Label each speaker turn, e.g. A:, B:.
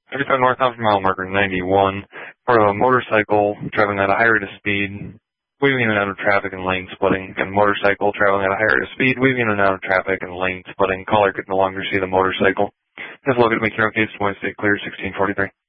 A: 35 northbound from mile marker 91, part of a motorcycle traveling at a high rate of speed, weaving in and out of traffic and lane splitting, and motorcycle traveling at a high rate of speed, weaving in and out of traffic and lane splitting. Caller could no longer see the motorcycle. This located McHenry case, Point State clear, 1643.